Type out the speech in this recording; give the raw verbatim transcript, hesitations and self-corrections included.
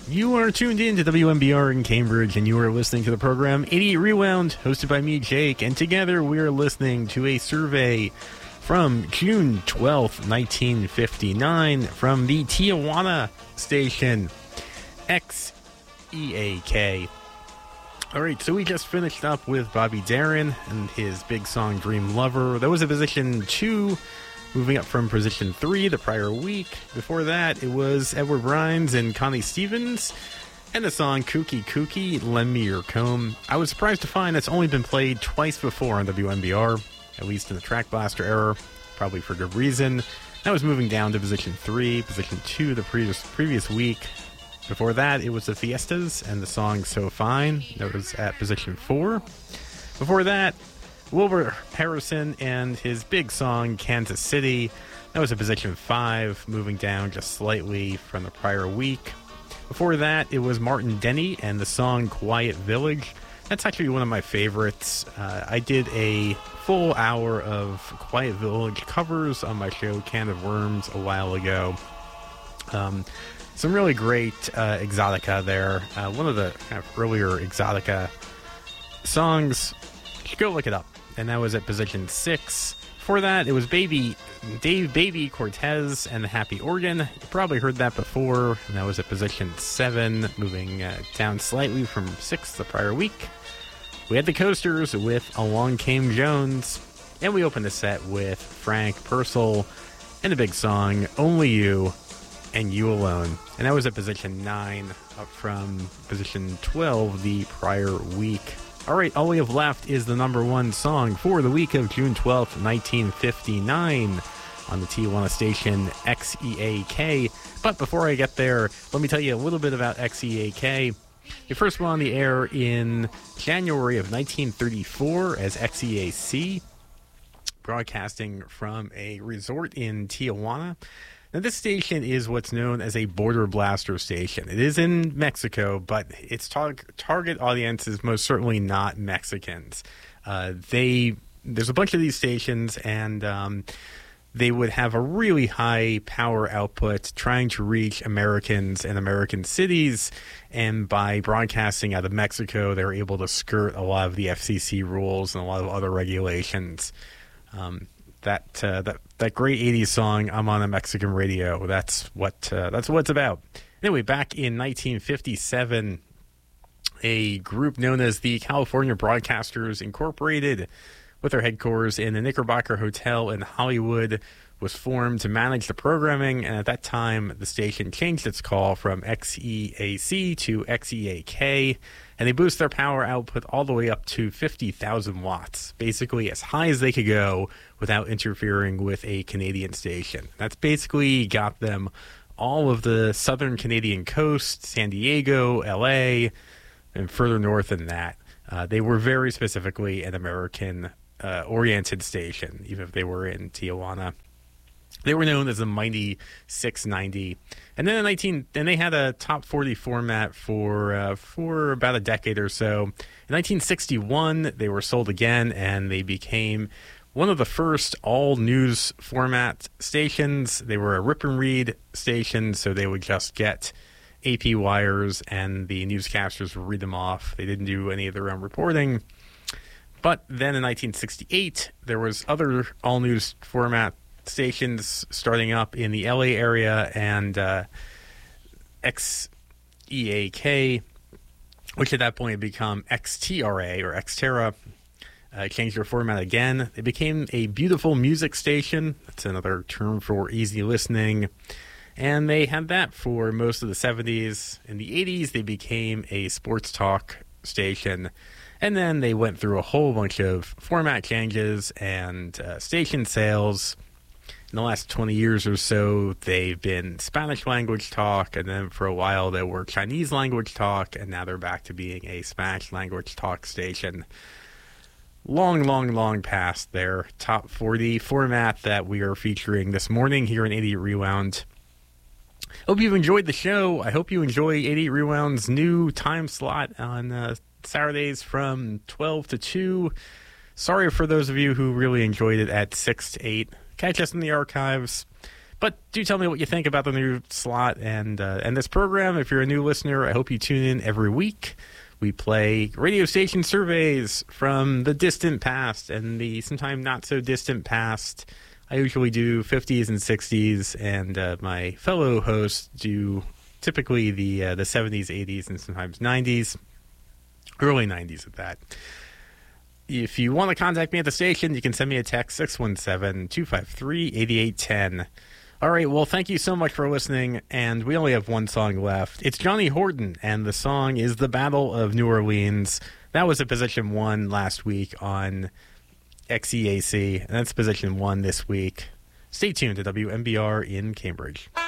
You are tuned in to W M B R in Cambridge, and you are listening to the program eighty-eight Rewound, hosted by me, Jake, and together we are listening to a survey from June twelfth, nineteen fifty-nine, from the Tijuana station, X E A K. Alright, so we just finished up with Bobby Darin and his big song, Dream Lover. That was a position two, moving up from position three the prior week. Before that, it was Edward Rhines and Connie Stevens, and the song Kooky Kooky, Lend Me Your Comb. I was surprised to find it's only been played twice before on W M B R, at least in the Track Blaster era, probably for good reason. That was moving down to position three, position two the previous, previous week. Before that, it was the Fiestas and the song So Fine. That was at position four. Before that, Wilbur Harrison and his big song, Kansas City. That was at position five, moving down just slightly from the prior week. Before that, it was Martin Denny and the song Quiet Village. That's actually one of my favorites. Uh, I did a full hour of Quiet Village covers on my show, Can of Worms, a while ago. Um, some really great uh, Exotica there. Uh, one of the kind of earlier Exotica songs. You should go look it up. And that was at position six. Before that, it was Baby Dave Baby Cortez and the Happy Organ. You probably heard that before. And that was at position seven, moving uh, down slightly from six the prior week. We had the Coasters with Along Came Jones. And we opened the set with Frank Purcell and the big song Only You and You Alone. And that was at position nine, up from position twelve the prior week. Alright, all we have left is the number one song for the week of June twelfth, nineteen fifty-nine on the Tijuana station X E A K. But before I get there, let me tell you a little bit about X E A K. They first went on the air in January of nineteen thirty-four as X E A C, broadcasting from a resort in Tijuana. Now, this station is what's known as a border blaster station. It is in Mexico, but its tar- target audience is most certainly not Mexicans. Uh, they there's a bunch of these stations, and um, they would have a really high power output trying to reach Americans and American cities, and by broadcasting out of Mexico, they're able to skirt a lot of the F C C rules and a lot of other regulations. Um, that uh, that that great eighties song, I'm on a Mexican radio. That's what uh, that's what it's about. Anyway, back in nineteen fifty-seven, a group known as the California Broadcasters Incorporated, with their headquarters in the Knickerbocker Hotel in Hollywood, was formed to manage the programming. And at that time, the station changed its call from X E A C to X E A K, and they boost their power output all the way up to fifty thousand watts, basically as high as they could go without interfering with a Canadian station. That's basically got them all of the southern Canadian coast, San Diego, L A, and further north than that. Uh, they were very specifically an American-oriented uh, station, even if they were in Tijuana. They were known as the Mighty six ninety, and then in nineteen, and they had a top forty format for uh, for about a decade or so. In nineteen sixty-one, they were sold again, and they became one of the first all-news format stations. They were a rip and read station, so they would just get A P wires, and the newscasters would read them off. They didn't do any of their own reporting. But then in nineteen sixty-eight, there was other all-news format stations starting up in the L A area, and uh, X E A K, which at that point had become X T R A or Xterra, uh, changed their format again. They became a beautiful music station. That's another term for easy listening. And they had that for most of the seventies. In the eighties, they became a sports talk station. And then they went through a whole bunch of format changes and uh, station sales. In the last twenty years or so, they've been Spanish language talk, and then for a while they were Chinese language talk, and now they're back to being a Spanish language talk station. Long, long, long past their top forty format that we are featuring this morning here in eighty-eight Rewound. Hope you've enjoyed the show. I hope you enjoy eighty-eight Rewound's new time slot on uh, Saturdays from twelve to two. Sorry for those of you who really enjoyed it at six to eight. Catch us in the archives. But do tell me what you think about the new slot and uh, and this program. If you're a new listener, I hope you tune in every week. We play radio station surveys from the distant past and the sometime not so distant past. I usually do fifties and sixties, and uh, my fellow hosts do typically the uh, the seventies, eighties, and sometimes nineties, early nineties at that. If you want to contact me at the station, you can send me a text, six one seven, two five three, eight eight one zero. All right, well, thank you so much for listening, and we only have one song left. It's Johnny Horton, and the song is The Battle of New Orleans. That was at position one last week on X E A C, and that's position one this week. Stay tuned to W M B R in Cambridge.